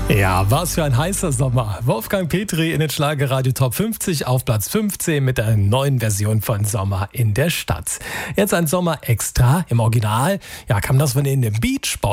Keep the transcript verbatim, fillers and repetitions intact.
Ja, was für ein heißer Sommer. Wolfgang Petri in den Schlagerradio Top fünfzig auf Platz fünfzehn mit der neuen Version von Sommer in der Stadt. Jetzt ein Sommer extra im Original. Ja, kam das von in den Beach